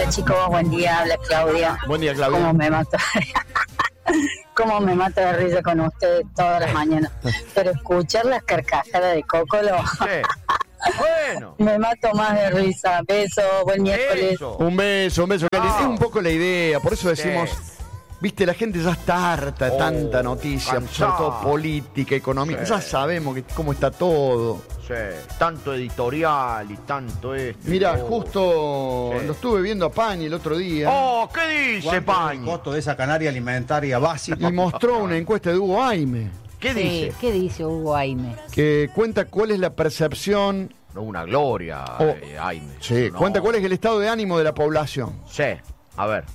Hola chicos, buen día, habla Claudia. Buen día, Claudia. ¿Cómo me mato? ¿Cómo me mato de risa con ustedes todas las mañanas? Pero escuchar las carcajadas de Cocolo, Bueno. me mato más de risa. Beso, buen miércoles. Eso. Un beso, Cali. No. Es un poco la idea, por eso decimos, Sí. viste, la gente ya está harta de tanta noticia, cansada. sobre todo política, económica, Sí. ya sabemos cómo está todo. Sí, tanto editorial y tanto esto. y Mira, lo justo Sí. lo estuve viendo a Pañi el otro día Oh, ¿qué dice ¿Cuánto es el Pañi? costo de esa canaria alimentaria básica? y mostró una encuesta de Hugo Aime ¿Qué Sí, dice? ¿qué dice Hugo Aime? que cuenta cuál es la percepción, No, una gloria, Oh. Aime. sí, No. cuenta cuál es el estado de ánimo de la población. Sí, a ver.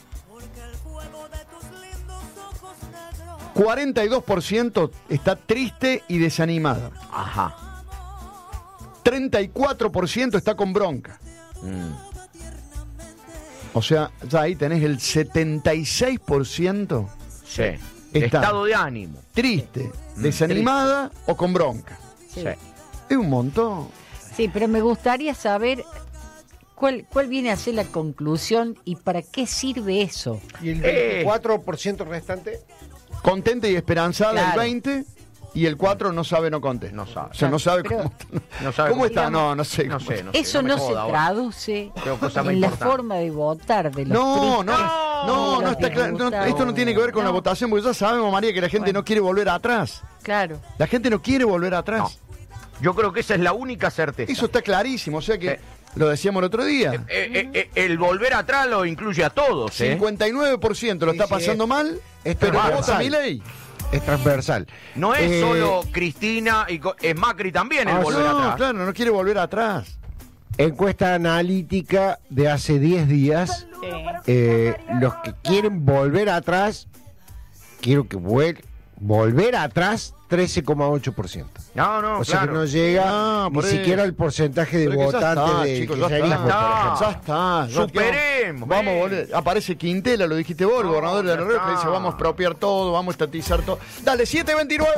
42% está triste y desanimada. Ajá. 34% está con bronca. Mm. O sea, ya ahí tenés el 76% Sí. Está. Estado de ánimo. triste, desanimada o con bronca. Sí. Sí. Es un montón. Sí, pero me gustaría saber cuál viene a ser la conclusión y para qué sirve eso. ¿Y el 24% restante? Contenta y esperanzada Claro. el 20 y el 4 no sabe, no contesta. No sabe. O sea, no sabe Pero- cómo, No sabe cómo está. digamos- No sé. No cómo sé, está. no sé. Eso me no se joda ahora. traduce Tengo cosas muy en la importantes. forma de votar de los No, tristes, no de los está claro. No, disgustados. esto no tiene que ver con la No, votación, porque ya sabemos, María, que la gente Bueno. no quiere volver atrás. Claro. La gente no quiere volver atrás. Yo creo que esa es la única certeza. Eso está clarísimo. O sea que, Sí. lo decíamos el otro día, El volver atrás lo incluye a todos, ¿eh? 59% lo Sí, está sí, pasando mal, es pero vota transversal. Milei. Es transversal. No es solo Cristina, es Macri también el volver No, atrás. claro, no quiere volver atrás. Encuesta analítica de hace 10 días. Los que quieren volver atrás, quiero que volver atrás, 13,8%. No, O sea claro. que no llega Ah, ni por eso. siquiera el porcentaje de Pero que ya votantes está, de chicos, ya kirchnerismo, está. por ejemplo. Ya está. ya Superemos, Vamos a ven. volver. Aparece Quintela, lo dijiste vos, el No, gobernador de ya la Rioja, que está. dice vamos a expropiar todo, vamos a estatizar todo. Dale, 729.